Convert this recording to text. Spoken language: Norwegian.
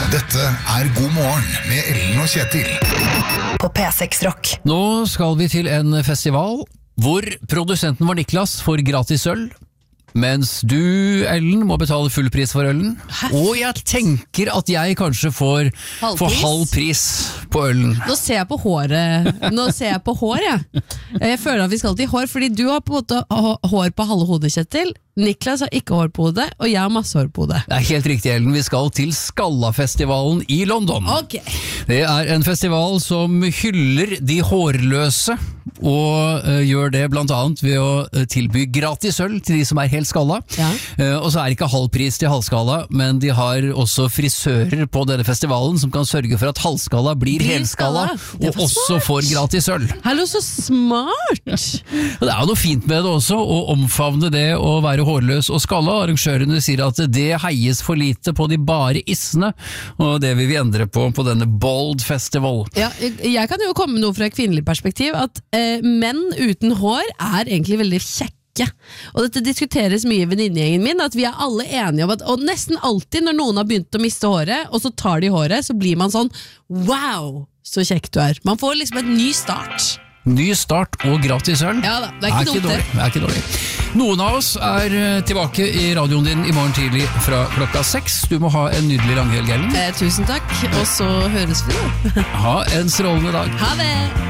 Dette God morgen med Ellen og Kjetil. På P6 Rock. Nå skal vi til en festival hvor produsenten vår Niklas får gratis øl, mens du, Ellen, må betale full pris for ølen. Og jeg tenker at jeg kanskje får halv pris på ølen. Nå ser jeg på håret. Jeg føler at vi skal til hår, fordi du har på en måte hår på halve hodet, Kjetil. Niklas har ikke hår på hodet, og jeg har masse hår på hodet. Det helt riktig, Ellen. Vi skal til Skalla-festivalen i London. Ok. Det en festival som hyller de hårløse, og gjør det blant annet ved å tilby gratis øl til de som helt skalla. Ja. Og så det ikke halv pris til halvskalla, men de har også frisører på denne festivalen som kan sørge for at halvskalla blir helskalla, og også får gratis øl. Hallo, så smart! Og det jo noe fint med det også, å omfavne det å være hårløs og skalla. Arrangørene sier at det heies for lite på de bare issene, og det vil vi endre på denne Bold Festival. Ja, jeg kan jo komme med noe fra et kvinnelig perspektiv, at menn uten hår egentlig veldig kjekke. Og dette diskuteres mye i venninnegjengen min, at vi alle enige om at, og nesten alltid når noen har begynt å miste håret, og så tar de håret, så blir man sånn, wow, så kjekk du Man får liksom en ny start. Ny start og gratis øl. Ja da, det ikke dumt det. Ikke dårlig. Noen av oss tilbake i radioen din i morgen tidlig fra 6:00. Du må ha en nydelig langhelg, Ellen. Tusen takk, og så høres vi da. Ha en strålende dag. Ha det!